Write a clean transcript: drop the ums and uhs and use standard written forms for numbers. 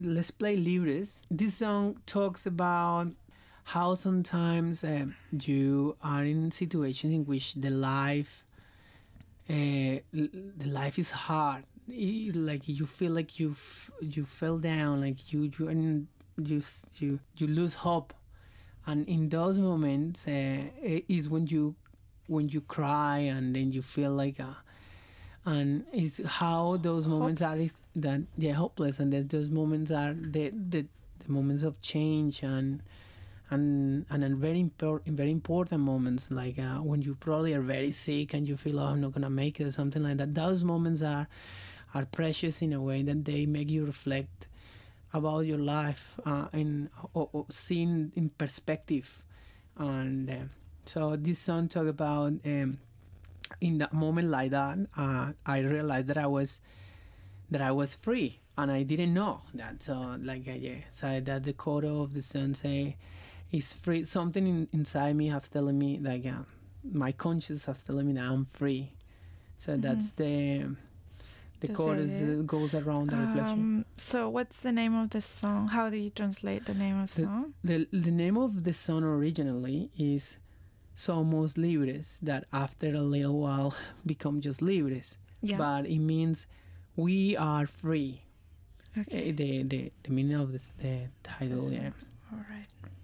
let's play Libres. This song talks about how sometimes you are in situations in which the life is hard. Like you feel like you fell down, like you lose hope, and in those moments is when you cry, and then you feel like and it's how those moments are that they're hopeless, and that those moments are the moments of change, and very important moments, like when you probably are very sick and you feel, oh, I'm not gonna make it, or something like that. Those moments are precious in a way that they make you reflect about your life, or seen in perspective. And so this song talk about, in that moment like that, I realized that I was free, and I didn't know that. So like, yeah, so that the quote of the song say, is free. Something inside me has telling me, like, my conscience has telling me that I'm free. So that's the chorus goes around the reflection. So what's the name of the song? How do you translate the name of the song? The name of the song originally is Somos Libres, that after a little while become just Libres. Yeah. But it means we are free. Okay. The meaning of the title, yeah. All right.